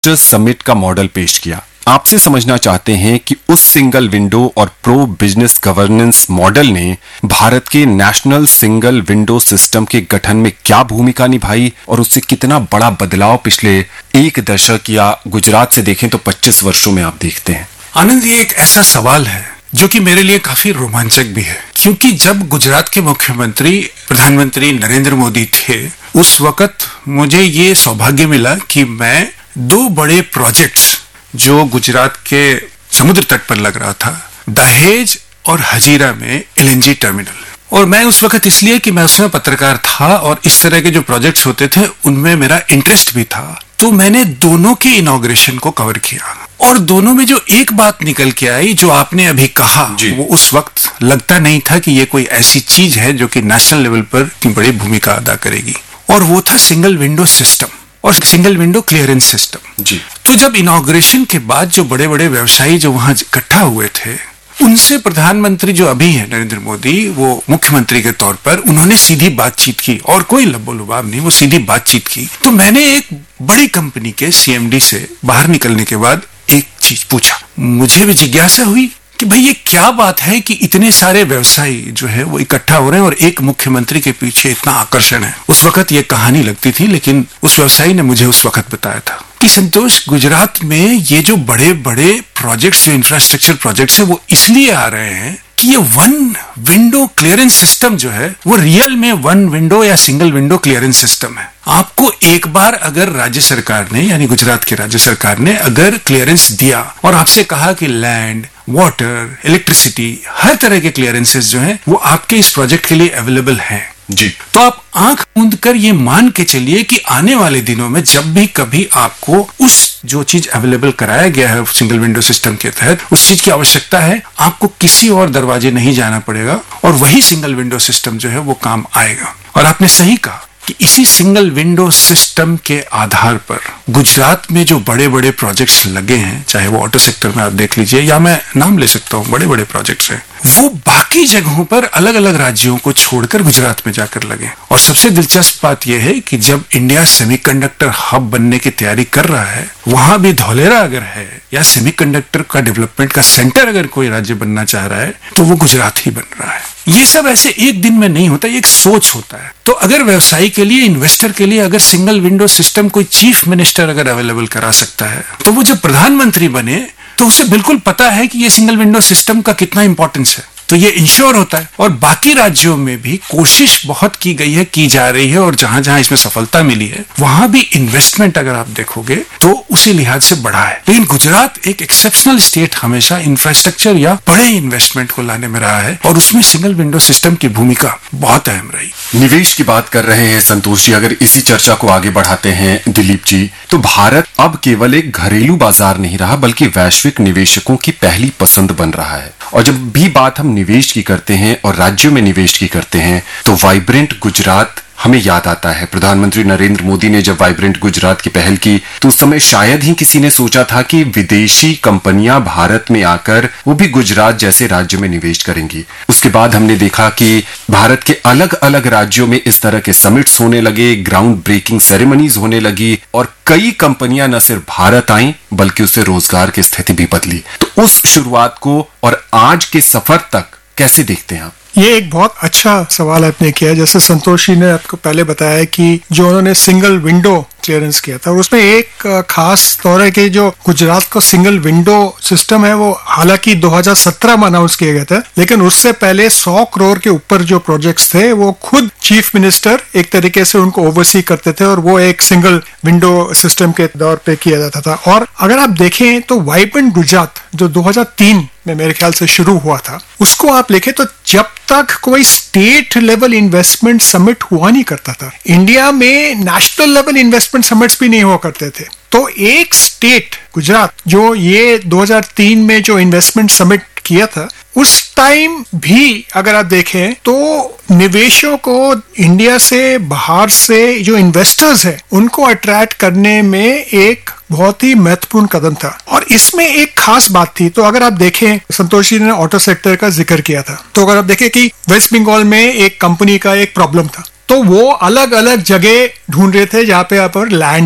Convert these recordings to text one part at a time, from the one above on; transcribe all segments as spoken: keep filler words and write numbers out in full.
Summit का model पेश किया। आपसे समझना चाहते हैं कि उस सिंगल विंडो और प्रो बिजनेस गवर्नेंस मॉडल ने भारत के नेशनल सिंगल विंडो सिस्टम के गठन में क्या भूमिका निभाई और उससे कितना बड़ा बदलाव पिछले एक दशक या गुजरात से देखें तो पच्चीस वर्षों में आप देखते हैं। आनंद, ये एक ऐसा सवाल है जो कि मेरे लिए काफी रोमांचक भी है, क्योंकि जब गुजरात के मुख्यमंत्री प्रधानमंत्री नरेंद्र मोदी थे, उस वक्त मुझे ये सौभाग्य मिला कि मैं दो बड़े प्रोजेक्ट्स जो गुजरात के समुद्र तट पर लग रहा था, दहेज और हजीरा में एलएनजी टर्मिनल, और मैं उस वक्त इसलिए कि मैं उसमें पत्रकार था और इस तरह के जो प्रोजेक्ट्स होते थे उनमें मेरा इंटरेस्ट भी था, तो मैंने दोनों के इनॉग्रेशन को कवर किया। और दोनों में जो एक बात निकल के आई, जो आपने अभी कहा, वो उस वक्त लगता नहीं था कि ये कोई ऐसी चीज है जो कि नेशनल लेवल पर इतनी बड़ी भूमिका अदा करेगी, और वो था सिंगल विंडो सिस्टम और सिंगल विंडो क्लियरेंस सिस्टम। जी। तो जब इनॉग्रेशन के बाद जो बड़े बड़े व्यवसायी जो वहां इकट्ठा हुए थे, उनसे प्रधानमंत्री जो अभी है नरेंद्र मोदी, वो मुख्यमंत्री के तौर पर उन्होंने सीधी बातचीत की और कोई लब्बो लुबाब नहीं, वो सीधी बातचीत की। तो मैंने एक बड़ी कंपनी के सीएमडी से बाहर निकलने के बाद एक चीज पूछा, मुझे भी जिज्ञासा हुई कि भाई ये क्या बात है कि इतने सारे व्यवसायी जो है वो इकट्ठा हो रहे हैं और एक मुख्यमंत्री के पीछे इतना आकर्षण है। उस वक्त ये कहानी लगती थी, लेकिन उस व्यवसायी ने मुझे उस वक्त बताया था कि संतोष, गुजरात में ये जो बड़े बड़े प्रोजेक्ट्स, जो इंफ्रास्ट्रक्चर प्रोजेक्ट्स है, वो इसलिए आ रहे हैं कि ये वन विंडो क्लियरेंस सिस्टम जो है वो रियल में वन विंडो या सिंगल विंडो क्लियरेंस सिस्टम है। आपको एक बार अगर राज्य सरकार ने, यानी गुजरात की राज्य सरकार ने अगर क्लियरेंस दिया और आपसे कहा कि लैंड, वाटर, इलेक्ट्रिसिटी, हर तरह के क्लियरेंसेस जो हैं वो आपके इस प्रोजेक्ट के लिए अवेलेबल हैं जी, तो आप आंख मूंद कर ये मान के चलिए कि आने वाले दिनों में जब भी कभी आपको उस जो चीज अवेलेबल कराया गया है सिंगल विंडो सिस्टम के तहत, उस चीज की आवश्यकता है, आपको किसी और दरवाजे नहीं जाना पड़ेगा और वही सिंगल विंडो सिस्टम जो है वो काम आएगा। और आपने सही कहा कि इसी सिंगल विंडो सिस्टम के आधार पर गुजरात में जो बड़े बड़े प्रोजेक्ट्स लगे हैं, चाहे वो ऑटो सेक्टर में आप देख लीजिए या मैं नाम ले सकता हूं, बड़े बड़े प्रोजेक्ट्स हैं, वो बाकी जगहों पर अलग अलग राज्यों को छोड़कर गुजरात में जाकर लगे। और सबसे दिलचस्प बात यह है कि जब इंडिया सेमीकंडक्टर हब बनने की तैयारी कर रहा है, वहां भी धौलेरा अगर है या सेमीकंडक्टर का डेवलपमेंट का सेंटर अगर कोई राज्य बनना चाह रहा है तो वो गुजरात ही बन रहा है। ये सब ऐसे एक दिन में नहीं होता, ये एक सोच होता है। तो अगर व्यवसायी के लिए, इन्वेस्टर के लिए अगर सिंगल विंडो सिस्टम कोई चीफ मिनिस्टर अगर अवेलेबल करा सकता है, तो वो जब प्रधानमंत्री बने तो उसे बिल्कुल पता है कि ये सिंगल विंडो सिस्टम का कितना इंपॉर्टेंस है, तो ये इंश्योर होता है। और बाकी राज्यों में भी कोशिश बहुत की गई है, की जा रही है, और जहां जहां इसमें सफलता मिली है वहां भी इन्वेस्टमेंट अगर आप देखोगे तो उसी लिहाज से बढ़ा है। लेकिन गुजरात एक एक्सेप्शनल स्टेट हमेशा इंफ्रास्ट्रक्चर या बड़े इन्वेस्टमेंट को लाने में रहा है और उसमें सिंगल विंडो सिस्टम की भूमिका बहुत अहम रही। निवेश की बात कर रहे हैं संतोष जी, अगर इसी चर्चा को आगे बढ़ाते हैं दिलीप जी, तो भारत अब केवल एक घरेलू बाजार नहीं रहा बल्कि वैश्विक निवेशकों की पहली पसंद बन रहा है। और जब भी बात हम निवेश की करते हैं और राज्यों में निवेश की करते हैं तो वाइब्रेंट गुजरात हमें याद आता है। प्रधानमंत्री नरेंद्र मोदी ने जब वाइब्रेंट गुजरात की पहल की तो उस समय शायद ही किसी ने सोचा था कि विदेशी कंपनियां भारत में आकर वो भी गुजरात जैसे राज्य में निवेश करेंगी। उसके बाद हमने देखा कि भारत के अलग अलग राज्यों में इस तरह के समिट्स होने लगे, ग्राउंड ब्रेकिंग सेरेमनीज होने लगी और कई कंपनियां न सिर्फ भारत आई बल्कि उससे रोजगार की स्थिति भी बदली। तो उस शुरुआत को और आज के सफर तक कैसे देखते हैं आप? ये एक बहुत अच्छा सवाल आपने किया। जैसे संतोष जी ने आपको पहले बताया कि जो उन्होंने सिंगल विंडो क्लियरेंस किया था, उसमें एक खास तौर है कि जो गुजरात का सिंगल विंडो सिस्टम है वो हालांकि दो हज़ार सत्रह में अनाउंस किया गया था, लेकिन उससे पहले सौ करोड़ के ऊपर जो प्रोजेक्ट्स थे वो खुद चीफ मिनिस्टर एक तरीके से उनको ओवरसी करते थे और वो एक सिंगल विंडो सिस्टम के दौर पे किया जाता था। और अगर आप देखें तो वाइब्रेंट गुजरात जो दो हज़ार तीन में मेरे ख्याल से शुरू हुआ था, उसको आप लिखे तो जब तक कोई स्टेट लेवल इन्वेस्टमेंट समिट हुआ नहीं करता था, इंडिया में नेशनल लेवल इन्वेस्टमेंट समिट्स भी नहीं हुआ करते थे, तो एक स्टेट गुजरात जो ये दो हज़ार तीन में जो इन्वेस्टमेंट समिट किया था, उस टाइम भी अगर आप देखें तो निवेशों को इंडिया से बाहर से जो इन्वेस्टर्स हैं उनको अट्रैक्ट करने में एक बहुत ही महत्वपूर्ण कदम था। और इसमें एक खास बात थी, तो अगर आप देखें, संतोष जी ने ऑटो सेक्टर का जिक्र किया था, तो अगर आप देखें कि वेस्ट बंगाल में एक कंपनी का एक प्रॉब्लम था, तो वो अलग अलग जगह ढूंढ रहे थे जहां पे यहाँ पर लैंड है।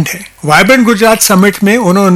वाइब्रेंट गुजरात समिट में उन्होंने